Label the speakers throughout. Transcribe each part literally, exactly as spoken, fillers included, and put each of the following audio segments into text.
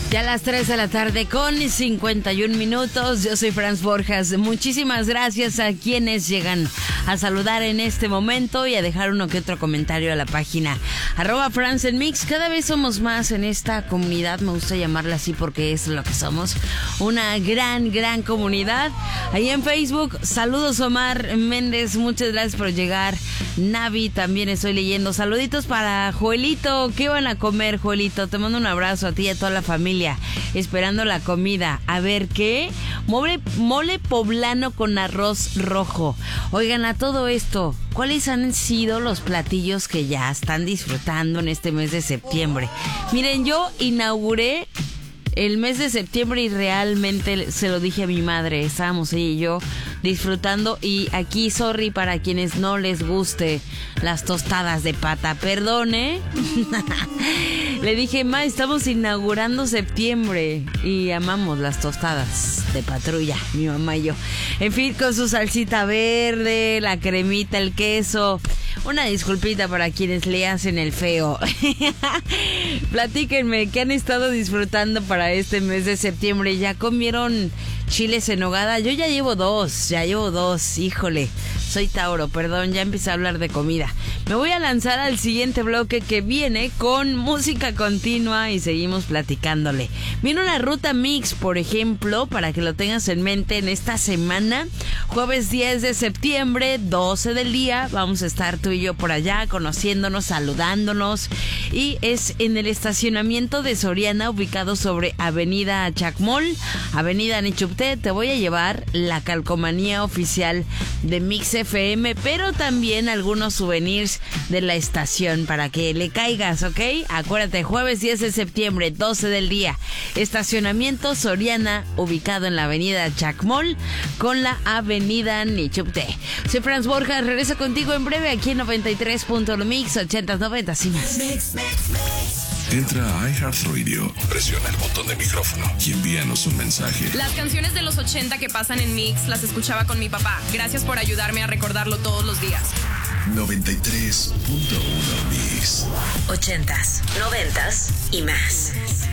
Speaker 1: Ya a las tres de la tarde con cincuenta y un minutos. Yo soy Franz Borjas. Muchísimas gracias a quienes llegan a saludar en este momento y a dejar uno que otro comentario a la página arroba Franz en Mix. Cada vez somos más en esta comunidad. Me gusta llamarla así porque es lo que somos. Una gran, gran comunidad. Ahí en Facebook, saludos Omar Méndez. Muchas gracias por llegar. Navi, también estoy leyendo. Saluditos para Joelito. ¿Qué van a comer, Joelito? Te mando un abrazo a ti y a toda la familia. Esperando la comida. A ver, ¿qué? Mole, mole poblano con arroz rojo. Oigan, a todo esto, ¿cuáles han sido los platillos que ya están disfrutando en este mes de septiembre? Miren, yo inauguré el mes de septiembre y realmente se lo dije a mi madre. Estábamos ella y yo disfrutando. Y aquí, sorry para quienes no les guste las tostadas de pata, perdone. Le dije, ma, estamos inaugurando septiembre y amamos las tostadas de patrulla, mi mamá y yo. En fin, con su salsita verde, la cremita, el queso. Una disculpita para quienes le hacen el feo. Platíquenme, ¿qué han estado disfrutando para este mes de septiembre? ¿Ya comieron chiles en nogada? Yo ya llevo dos, ya llevo dos, híjole. Soy Tauro, perdón, ya empecé a hablar de comida. Me voy a lanzar al siguiente bloque que viene con música continua y seguimos platicándole. Viene una ruta mix, por ejemplo, para que lo tengas en mente en esta semana. Jueves diez de septiembre, doce del día, vamos a estar tú y yo por allá conociéndonos, saludándonos. Y es en el estacionamiento de Soriana, ubicado sobre Avenida Chacmol, Avenida Nichupté. Te voy a llevar la calcomanía oficial de Mix F M, pero también algunos souvenirs de la estación para que le caigas, ¿ok? Acuérdate, jueves diez de septiembre, doce del día, estacionamiento Soriana, ubicado en la Avenida Chacmol con la Avenida Nichupté. Soy Franz Borjas, regreso contigo en breve aquí en noventa y tres punto uno Mix, ochentas, noventas y más.
Speaker 2: Entra a iHeartRadio, presiona el botón de micrófono y envíanos un mensaje.
Speaker 3: Las canciones de los ochenta que pasan en Mix las escuchaba con mi papá. Gracias por ayudarme a recordarlo todos los días.
Speaker 2: noventa y tres punto uno Mix.
Speaker 4: Ochentas, noventas y más.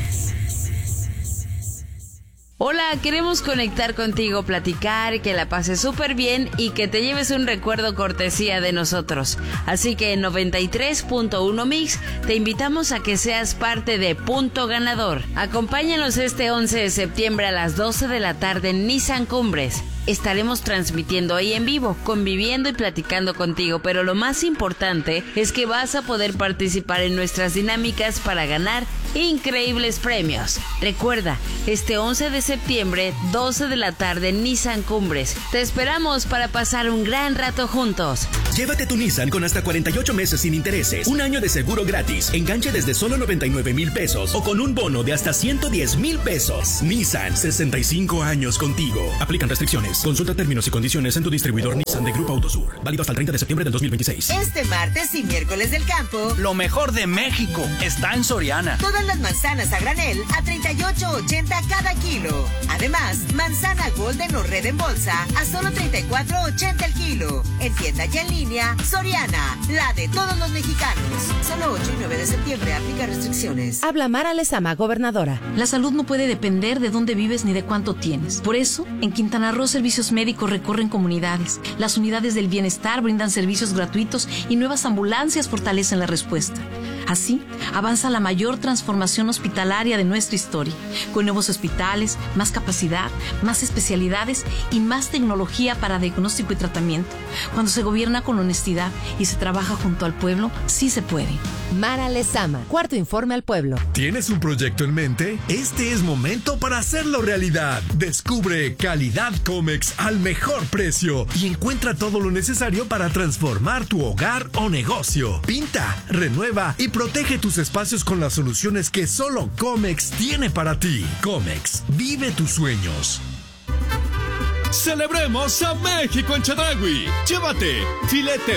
Speaker 1: Hola, queremos conectar contigo, platicar, que la pases súper bien y que te lleves un recuerdo cortesía de nosotros. Así que en noventa y tres punto uno Mix te invitamos a que seas parte de Punto Ganador. Acompáñanos este once de septiembre a las doce de la tarde en Nissan Cumbres. Estaremos transmitiendo ahí en vivo, conviviendo y platicando contigo, pero lo más importante es que vas a poder participar en nuestras dinámicas para ganar increíbles premios. Recuerda, este once de septiembre, doce de la tarde en Nissan Cumbres. Te esperamos para pasar un gran rato juntos.
Speaker 5: Llévate tu Nissan con hasta cuarenta y ocho meses sin intereses, un año de seguro gratis, enganche desde solo noventa y nueve mil pesos o con un bono de hasta ciento diez mil pesos. Nissan, sesenta y cinco años contigo. Aplican restricciones. Consulta términos y condiciones en tu distribuidor Nissan de Grupo Autosur. Válido hasta el treinta de septiembre del dos mil veintiséis.
Speaker 6: Este martes y miércoles del campo,
Speaker 7: lo mejor de México está en Soriana.
Speaker 6: Todas las manzanas a granel a treinta y ocho ochenta cada kilo. Además, manzana Golden o Red en bolsa a solo treinta y cuatro ochenta el kilo. En tienda y en línea, Soriana, la de todos los mexicanos. Solo ocho y nueve de septiembre, aplica restricciones.
Speaker 8: Habla Mara Lezama, gobernadora.
Speaker 9: La salud no puede depender de dónde vives ni de cuánto tienes. Por eso, en Quintana Roo, servicios médicos recorren comunidades. Las unidades del bienestar brindan servicios gratuitos y nuevas ambulancias fortalecen la respuesta. Así, avanza la mayor transformación hospitalaria de nuestra historia, con nuevos hospitales, más capacidad, más especialidades y más tecnología para diagnóstico y tratamiento. Cuando se gobierna con honestidad y se trabaja junto al pueblo, sí se puede.
Speaker 8: Mara Lezama, cuarto informe al pueblo.
Speaker 10: ¿Tienes un proyecto en mente? Este es momento para hacerlo realidad. Descubre calidad Comex al mejor precio y encuentra todo lo necesario para transformar tu hogar o negocio. Pinta, renueva y protege tus espacios con las soluciones que solo Comex tiene para ti. Comex, vive tus sueños.
Speaker 11: Celebremos a México en Chedraui. Llévate filete